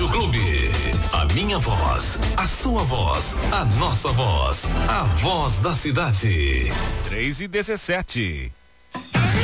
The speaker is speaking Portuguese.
Rádio Clube. A minha voz, a sua voz, a nossa voz. A voz da cidade. 3:17.